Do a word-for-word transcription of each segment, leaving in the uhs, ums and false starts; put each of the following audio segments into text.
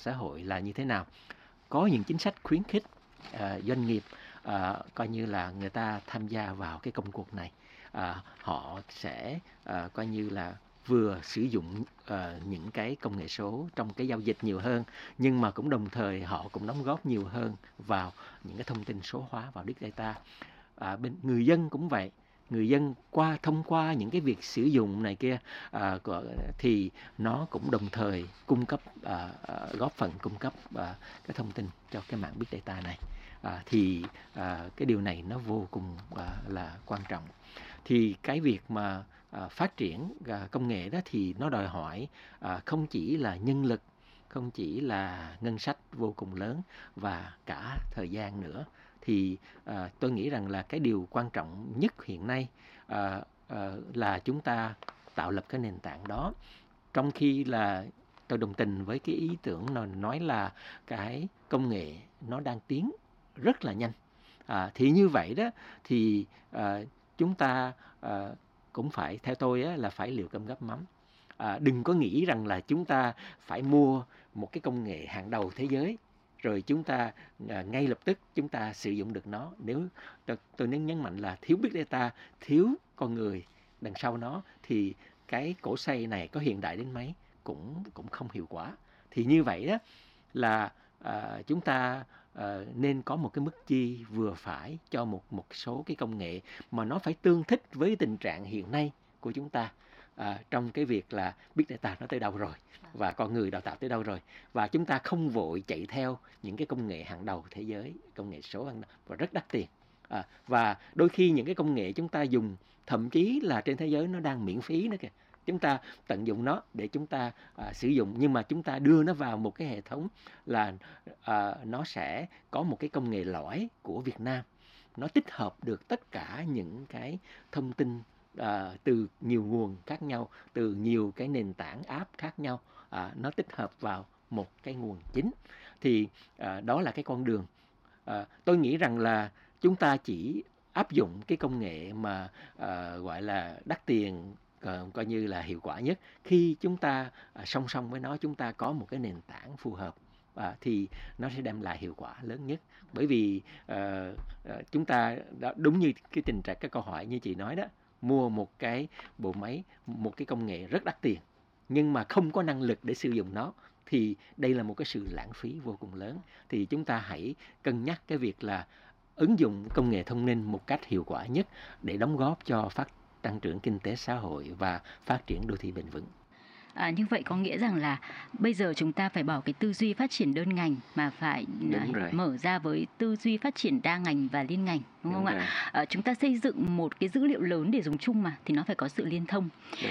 xã hội là như thế nào. Có những chính sách khuyến khích à, doanh nghiệp à, coi như là người ta tham gia vào cái công cuộc này. À, họ sẽ à, coi như là vừa sử dụng à, những cái công nghệ số trong cái giao dịch nhiều hơn, nhưng mà cũng đồng thời họ cũng đóng góp nhiều hơn vào những cái thông tin số hóa, vào Big Data. À, bên người dân cũng vậy, người dân qua thông qua những cái việc sử dụng này kia à, thì nó cũng đồng thời cung cấp à, góp phần cung cấp à, cái thông tin cho cái mạng Big Data này. À, thì à, cái điều này nó vô cùng à, là quan trọng. Thì cái việc mà à, phát triển à, công nghệ đó thì nó đòi hỏi à, không chỉ là nhân lực, không chỉ là ngân sách vô cùng lớn và cả thời gian nữa. Thì à, tôi nghĩ rằng là cái điều quan trọng nhất hiện nay à, à, là chúng ta tạo lập cái nền tảng đó. Trong khi là tôi đồng tình với cái ý tưởng nói là cái công nghệ nó đang tiến rất là nhanh. À, thì như vậy đó thì à, chúng ta à, cũng phải, theo tôi á, là phải liều cơm gắp mắm. À, đừng có nghĩ rằng là chúng ta phải mua một cái công nghệ hàng đầu thế giới rồi chúng ta à, ngay lập tức chúng ta sử dụng được nó. Nếu tôi, tôi nên nhấn mạnh là thiếu Big Data, thiếu con người đằng sau nó, thì cái cỗ xe này có hiện đại đến mấy cũng cũng không hiệu quả. Thì như vậy đó là à, chúng ta à, nên có một cái mức chi vừa phải cho một một số cái công nghệ mà nó phải tương thích với tình trạng hiện nay của chúng ta. À, trong cái việc là Big Data nó tới đâu rồi và con người đào tạo tới đâu rồi, và chúng ta không vội chạy theo những cái công nghệ hàng đầu thế giới, công nghệ số hàng đầu và rất đắt tiền. À, và đôi khi những cái công nghệ chúng ta dùng thậm chí là trên thế giới nó đang miễn phí nữa kìa, chúng ta tận dụng nó để chúng ta à, sử dụng, nhưng mà chúng ta đưa nó vào một cái hệ thống là à, nó sẽ có một cái công nghệ lõi của Việt Nam, nó tích hợp được tất cả những cái thông tin À, từ nhiều nguồn khác nhau, từ nhiều cái nền tảng app khác nhau, à, nó tích hợp vào một cái nguồn chính. Thì à, đó là cái con đường. À, tôi nghĩ rằng là chúng ta chỉ áp dụng cái công nghệ mà à, gọi là đắt tiền, à, coi như là hiệu quả nhất khi chúng ta à, song song với nó chúng ta có một cái nền tảng phù hợp. À, thì nó sẽ đem lại hiệu quả lớn nhất. Bởi vì à, à, chúng ta đó, đúng như cái tình trạng, cái câu hỏi như chị nói đó, mua một cái bộ máy, một cái công nghệ rất đắt tiền nhưng mà không có năng lực để sử dụng nó, thì đây là một cái sự lãng phí vô cùng lớn. Thì chúng ta hãy cân nhắc cái việc là ứng dụng công nghệ thông minh một cách hiệu quả nhất để đóng góp cho phát tăng trưởng kinh tế xã hội và phát triển đô thị bền vững. À, như vậy có nghĩa rằng là bây giờ chúng ta phải bỏ cái tư duy phát triển đơn ngành mà phải uh, mở ra với tư duy phát triển đa ngành và liên ngành, đúng, đúng không rồi. ạ? À, chúng ta xây dựng một cái dữ liệu lớn để dùng chung mà thì nó phải có sự liên thông.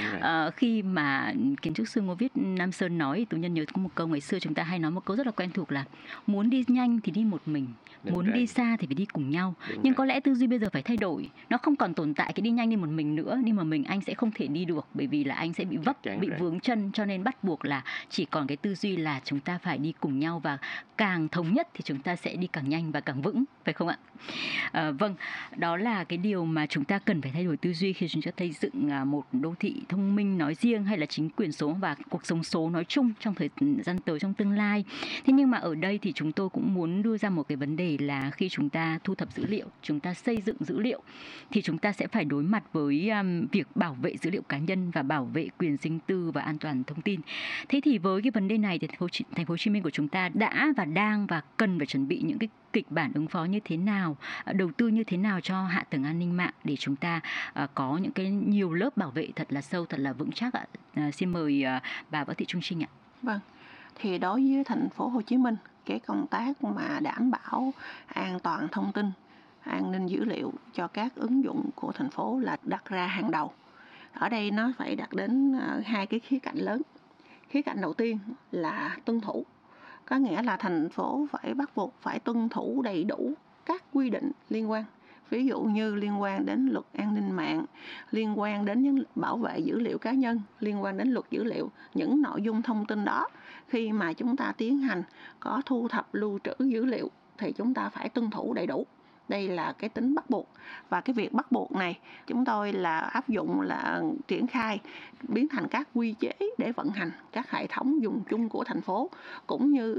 À, khi mà kiến trúc sư Ngô Viết Nam Sơn nói, tôi nhân nhớ có một câu ngày xưa chúng ta hay nói một câu rất là quen thuộc là muốn đi nhanh thì đi một mình, đúng muốn rồi. đi xa thì phải đi cùng nhau. Đúng nhưng rồi. Có lẽ tư duy bây giờ phải thay đổi, nó không còn tồn tại cái đi nhanh đi một mình nữa, nhưng mà mình anh sẽ không thể đi được bởi vì là anh sẽ bị vấp, bị rồi. vướng chân, cho nên bắt buộc là chỉ còn cái tư duy là chúng ta phải đi cùng nhau, và càng thống nhất thì chúng ta sẽ đi càng nhanh và càng vững, phải không ạ? À, vâng, đó là cái điều mà chúng ta cần phải thay đổi tư duy khi chúng ta xây dựng một đô thị thông minh nói riêng hay là chính quyền số và cuộc sống số nói chung trong thời gian tới, trong tương lai. Thế nhưng mà ở đây thì chúng tôi cũng muốn đưa ra một cái vấn đề là khi chúng ta thu thập dữ liệu, chúng ta xây dựng dữ liệu thì chúng ta sẽ phải đối mặt với um, việc bảo vệ dữ liệu cá nhân và bảo vệ quyền riêng tư và an toàn thông tin. Thế thì với cái vấn đề này thì thành phố, thành phố Hồ Chí Minh của chúng ta đã và đang và cần phải chuẩn bị những cái kịch bản ứng phó như thế nào, đầu tư như thế nào cho hạ tầng an ninh mạng để chúng ta uh, có những cái nhiều lớp bảo vệ thật là sâu, thật là vững chắc ạ. Uh, xin mời uh, bà Võ Thị Trung Trinh ạ. Vâng, thì đối với thành phố Hồ Chí Minh, cái công tác mà đảm bảo an toàn thông tin, an ninh dữ liệu cho các ứng dụng của thành phố là đặt ra hàng đầu. Ở đây nó phải đặt đến uh, hai cái khía cạnh lớn. Khía cạnh đầu tiên là tuân thủ, có nghĩa là thành phố phải bắt buộc phải tuân thủ đầy đủ các quy định liên quan. Ví dụ như liên quan đến luật an ninh mạng, liên quan đến những bảo vệ dữ liệu cá nhân, liên quan đến luật dữ liệu. Những nội dung thông tin đó khi mà chúng ta tiến hành có thu thập lưu trữ dữ liệu thì chúng ta phải tuân thủ đầy đủ. Đây là cái tính bắt buộc. Và cái việc bắt buộc này chúng tôi là áp dụng là triển khai biến thành các quy chế để vận hành các hệ thống dùng chung của thành phố, cũng như